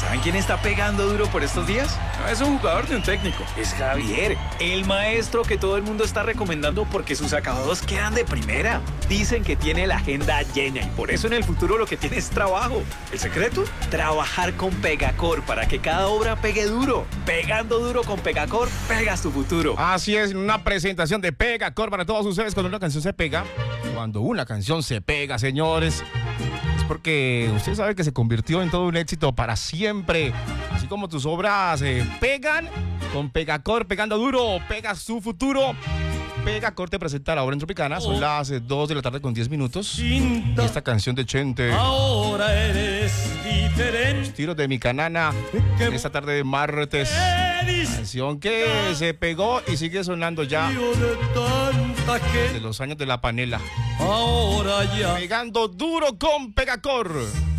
¿Saben quién está pegando duro por estos días? No es un jugador ni un técnico, es Javier, el maestro que todo el mundo está recomendando porque sus acabados quedan de primera. Dicen que tiene la agenda llena y por eso en el futuro lo que tiene es trabajo. ¿El secreto? Trabajar con Pegacor para que cada obra pegue duro. Pegando duro con Pegacor, pegas tu futuro. Así es, una presentación de Pegacor para todos ustedes. Cuando una canción se pega, señores, es porque usted sabe que se convirtió en todo un éxito para siempre. Así como tus obras pegan, con Pegacor, pegando duro, pegas tu futuro. Pegacor te presenta la obra en Tropicana. Son las 2 de la tarde con 10 minutos. Y esta canción de Chente, ahora eres diferente. Los tiros de mi canana, en esta tarde de martes. Canción que se pegó y sigue sonando ya desde los años de la panela. Ahora ya Pegando duro con Pegacor.